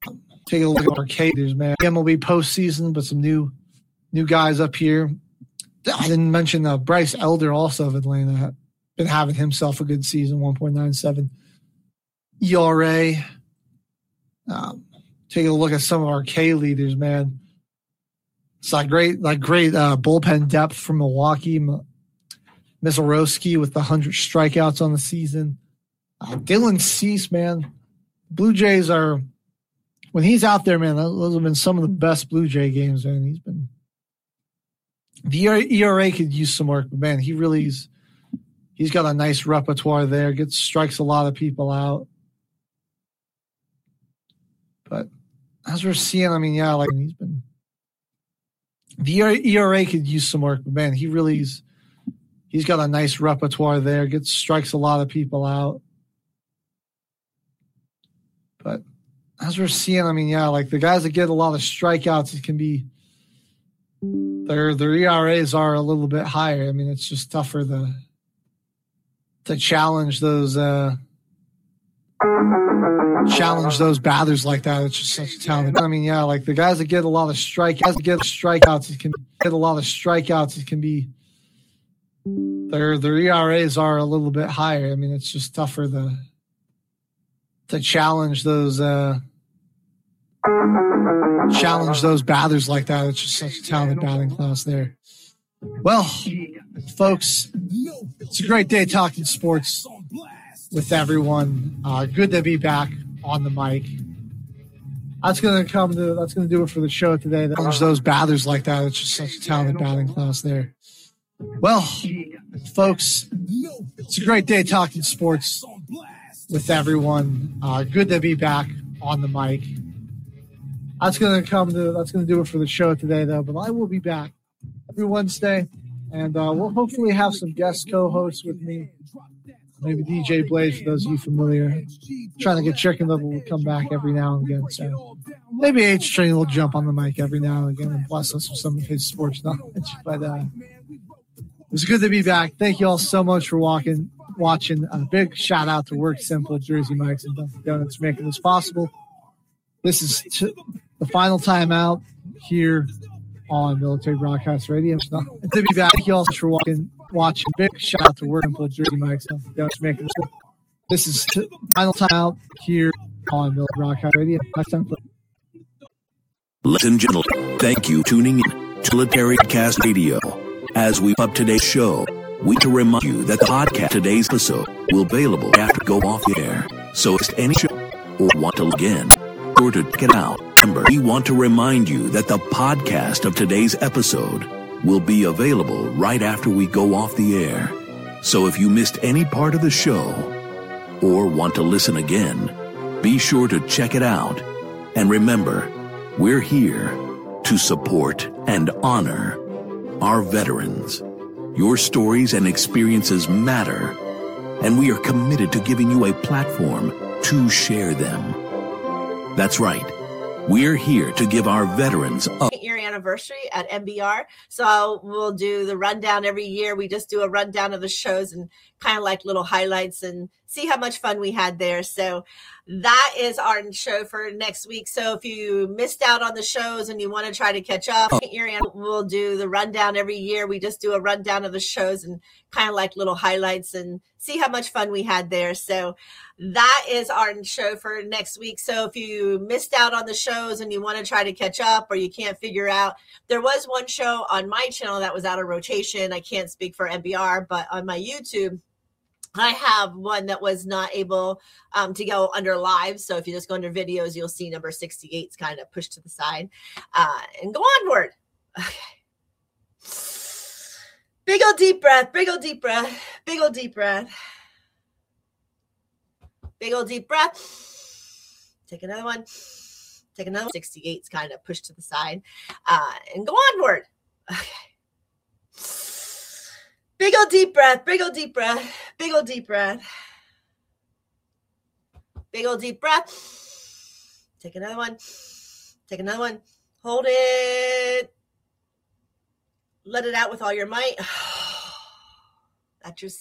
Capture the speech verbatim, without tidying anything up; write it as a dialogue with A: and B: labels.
A: Take a look at our Cadres, man. M L B postseason, but some new new guys up here. I didn't mention uh, Bryce Elder, also of Atlanta, been having himself a good season, one point nine seven E R A. Um, taking a look at some of our K leaders, man. It's like great, like great uh, bullpen depth from Milwaukee. M- Mizorowski with the one hundred strikeouts on the season. Uh, Dylan Cease, man. Blue Jays are, when he's out there, man, those have been some of the best Blue Jay games, man. He's been, the E R A could use some work, but man, he really is, he's got a nice repertoire there. Gets, strikes a lot of people out. But as we're seeing, I mean, yeah, like he's been, the E R A could use some work, but man, he really is, he's got a nice repertoire there. Gets, strikes a lot of people out. But as we're seeing, I mean, yeah, like the guys that get a lot of strikeouts, it can be, their their E R As are a little bit higher. I mean, it's just tougher to to challenge those uh, challenge those batters like that. It's just such a talent. I mean, yeah, like the guys that get a lot of strikeouts, get strikeouts, it can get a lot of strikeouts. It can be their their E R As are a little bit higher. I mean, it's just tougher to to challenge those uh, challenge those batters like that. It's just such a talented batting class there. Well, folks, it's a great day talking sports with everyone. Uh, good to be back on the mic. That's gonna come to that's gonna do it for the show today. Challenge those batters like that. It's just such a talented batting class there. Well, folks, it's a great day talking sports with everyone. Uh, good to be back on the mic. That's gonna come to that's gonna do it for the show today, though. But I will be back every Wednesday, and uh, we'll hopefully have some guest co-hosts with me. Maybe D J Blaze, for those of you familiar. Trying to get Chicken Little to come back every now and again. So maybe H Train will jump on the mic every now and again and bless us with some of his sports knowledge. But uh, it was good to be back. Thank you all so much for walking, watching. A big shout out to Work Simple, Jersey Mike's, and Dunkin' Donuts for making this possible. This is t- the final time out here on Military Broadcast Radio. So, to be back, thank you all so much for walking, watching. Big shout out to Work Simple, Jersey Mike's, and Dunkin' Donuts for making this. This is t- the final time out here on Military Broadcast Radio. Next time.
B: Ladies and gentlemen, thank you for tuning in to Military Broadcast Radio. As we up today's show, we to remind you that the podcast today's episode will be available after go off the air. So if any show or want to log in, or to check it out, remember, we want to remind you that the podcast of today's episode will be available right after we go off the air. So if you missed any part of the show or want to listen again, be sure to check it out. And remember, we're here to support and honor our veterans. Your stories and experiences matter, and we are committed to giving you a platform to share them. That's right. We're here to give our veterans a
C: year anniversary at M B R. So we'll do the rundown every year. We just do a rundown of the shows and kind of like little highlights and see how much fun we had there. So that is our show for next week. So if you missed out on the shows and you want to try to catch up, we'll do the rundown every year. We just do a rundown of the shows and kind of like little highlights and see how much fun we had there. So that is our show for next week. So if you missed out on the shows and you want to try to catch up or you can't figure out, there was one show on my channel that was out of rotation. I can't speak for M B R, but on my YouTube, I have one that was not able um, to go under live. So if you just go under videos, you'll see number sixty-eight is kind of pushed to the side uh, and go onward. Okay. Big old deep breath, big old deep breath, big old deep breath. Big old deep breath. Take another one. Take another one. sixty-eight is kind of pushed to the side uh, and go onward. Okay. Big old deep breath, big old deep breath, big old deep breath. Big old deep breath. Take another one. Take another one. Hold it. Let it out with all your might. That just